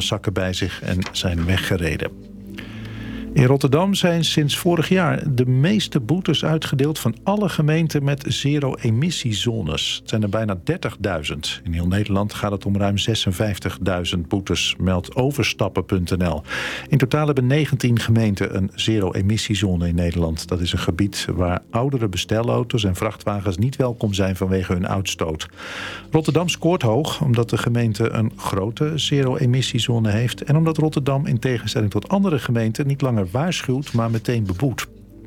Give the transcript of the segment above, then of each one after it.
vuilniszakken bij zich en zijn weggereden. In Rotterdam zijn sinds vorig jaar de meeste boetes uitgedeeld van alle gemeenten met zero-emissiezones. Het zijn er bijna 30.000. In heel Nederland gaat het om ruim 56.000 boetes, meldt overstappen.nl. In totaal hebben 19 gemeenten een zero-emissiezone in Nederland. Dat is een gebied waar oudere bestelauto's en vrachtwagens niet welkom zijn vanwege hun uitstoot. Rotterdam scoort hoog omdat de gemeente een grote zero-emissiezone heeft en omdat Rotterdam in tegenstelling tot andere gemeenten niet langer waarschuwt, maar meteen beboet.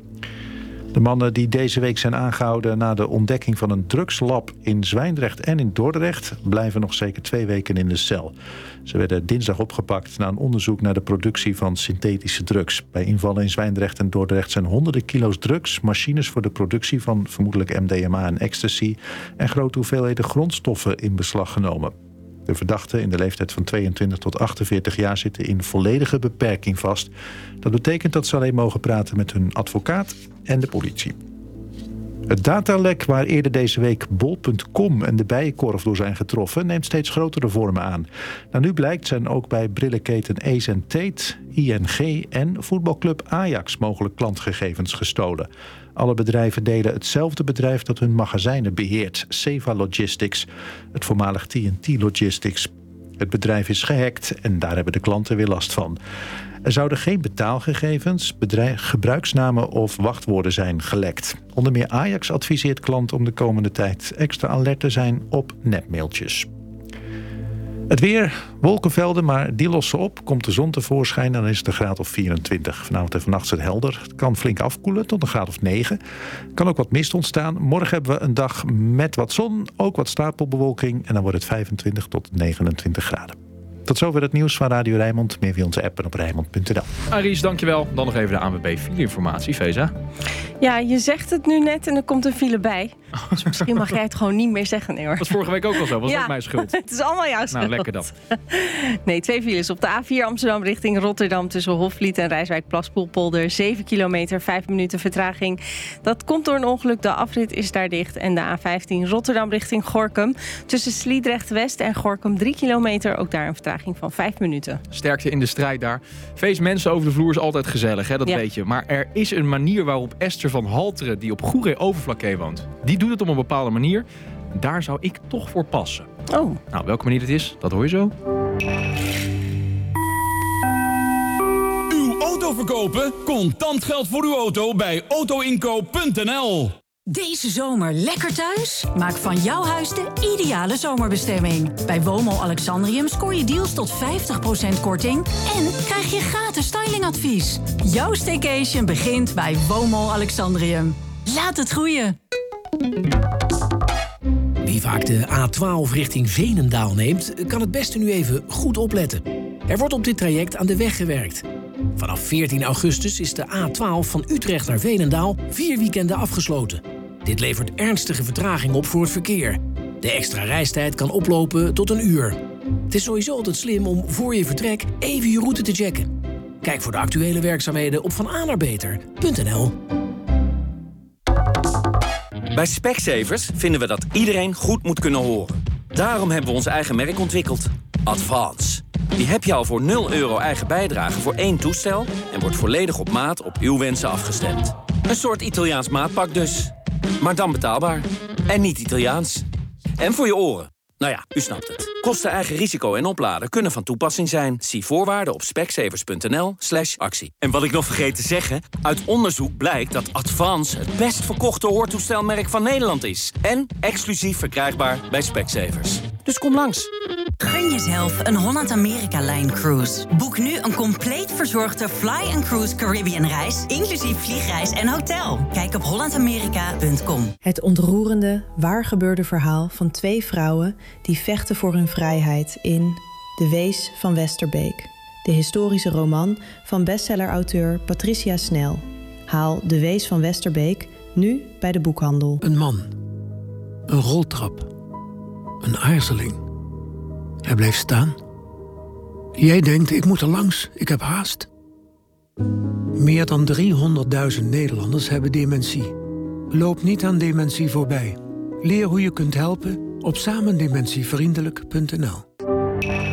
De mannen die deze week zijn aangehouden na de ontdekking van een drugslab in Zwijndrecht en in Dordrecht blijven nog zeker 2 weken in de cel. Ze werden dinsdag opgepakt na een onderzoek naar de productie van synthetische drugs. Bij invallen in Zwijndrecht en Dordrecht zijn honderden kilo's drugs, machines voor de productie van vermoedelijk MDMA en ecstasy en grote hoeveelheden grondstoffen in beslag genomen. De verdachten in de leeftijd van 22 tot 48 jaar zitten in volledige beperking vast. Dat betekent dat ze alleen mogen praten met hun advocaat en de politie. Het datalek waar eerder deze week bol.com en de Bijenkorf door zijn getroffen neemt steeds grotere vormen aan. Nu blijkt zijn ook bij brillenketen Ace & Tate, ING en voetbalclub Ajax mogelijk klantgegevens gestolen. Alle bedrijven delen hetzelfde bedrijf dat hun magazijnen beheert, Seva Logistics, het voormalig TNT Logistics. Het bedrijf is gehackt en daar hebben de klanten weer last van. Er zouden geen betaalgegevens, gebruiksnamen of wachtwoorden zijn gelekt. Onder meer Ajax adviseert klanten om de komende tijd extra alert te zijn op nepmailtjes. Het weer, wolkenvelden, maar die lossen op. Komt de zon tevoorschijn, dan is het een graad of 24. Vanavond en vannacht is het helder. Het kan flink afkoelen tot een graad of 9. Kan ook wat mist ontstaan. Morgen hebben we een dag met wat zon, ook wat stapelbewolking. En dan wordt het 25 tot 29 graden. Tot zover het nieuws van Radio Rijnmond. Meer via onze app en op Rijnmond.nl. Aries, dankjewel. Dan nog even de ANWB file-informatie. Feza? Ja, je zegt het nu net en er komt een file bij. Dus misschien mag jij het gewoon niet meer zeggen, nee hoor. Dat was vorige week ook al zo. Was ook mijn schuld. Het is allemaal jouw schuld. Nou, lekker dan. Nee, 2 files op de A4 Amsterdam richting Rotterdam tussen Hofvliet en Rijswijk-Plaspoelpolder. 7 kilometer, 5 minuten vertraging. Dat komt door een ongeluk. De afrit is daar dicht. En de A15 Rotterdam richting Gorinchem. Tussen Sliedrecht-West en Gorinchem 3 kilometer. Ook daar een vertraging van 5 minuten. Sterkte in de strijd daar. Feest mensen over de vloer is altijd gezellig, hè? Dat weet je. Maar er is een manier waarop Esther van Halteren, die op Goeree Overflakkee woont, die doet het op een bepaalde manier. Daar zou ik toch voor passen. Oh. Nou, welke manier het is, dat hoor je zo. Uw auto verkopen? Contant geld voor uw auto bij autoinkoop.nl. Deze zomer lekker thuis? Maak van jouw huis de ideale zomerbestemming. Bij WOMO Alexandrium scoor je deals tot 50% korting en krijg je gratis stylingadvies. Jouw staycation begint bij WOMO Alexandrium. Laat het groeien. Wie vaak de A12 richting Veenendaal neemt, kan het beste nu even goed opletten. Er wordt op dit traject aan de weg gewerkt. Vanaf 14 augustus is de A12 van Utrecht naar Veenendaal 4 weekenden afgesloten. Dit levert ernstige vertraging op voor het verkeer. De extra reistijd kan oplopen tot 1 uur. Het is sowieso altijd slim om voor je vertrek even je route te checken. Kijk voor de actuele werkzaamheden op vananaarbeter.nl. Bij Specsavers vinden we dat iedereen goed moet kunnen horen. Daarom hebben we ons eigen merk ontwikkeld. Advance. Die heb je al voor €0 eigen bijdrage voor 1 toestel en wordt volledig op maat op uw wensen afgestemd. Een soort Italiaans maatpak dus. Maar dan betaalbaar. En niet Italiaans. En voor je oren. Nou ja, u snapt het. Kosten, eigen risico en opladen kunnen van toepassing zijn. Zie voorwaarden op specsavers.nl/actie. En wat ik nog vergeet te zeggen, uit onderzoek blijkt dat Advance het best verkochte hoortoestelmerk van Nederland is. En exclusief verkrijgbaar bij Specsavers. Dus kom langs. Gun jezelf een Holland-Amerika-lijn cruise. Boek nu een compleet verzorgde Fly & Cruise Caribbean reis, inclusief vliegreis en hotel. Kijk op hollandamerika.com. Het ontroerende, waargebeurde verhaal van 2 vrouwen die vechten voor hun vrijheid in De Wees van Westerbeek. De historische roman van bestsellerauteur Patricia Snel. Haal De Wees van Westerbeek nu bij de boekhandel. Een man. Een roltrap. Een aarzeling. Hij blijft staan. Jij denkt, ik moet er langs, ik heb haast. Meer dan 300.000 Nederlanders hebben dementie. Loop niet aan dementie voorbij. Leer hoe je kunt helpen op samendementievriendelijk.nl.